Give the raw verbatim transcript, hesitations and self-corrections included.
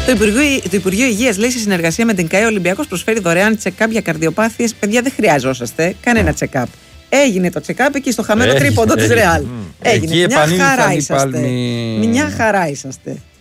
Το Υπουργείο, το Υπουργείο Υγείας λέει σε συνεργασία με την ΚΑΕ Ολυμπιακός προσφέρει δωρεάν check-up για καρδιοπάθειες. Παιδιά, δεν χρειαζόσαστε κανένα check-up. Έγινε το check-up εκεί στο χαμένο τρίποντο της Ρεάλ. Έγινε. Μια χαρά είσαστε. Μια χαρά είσαστε.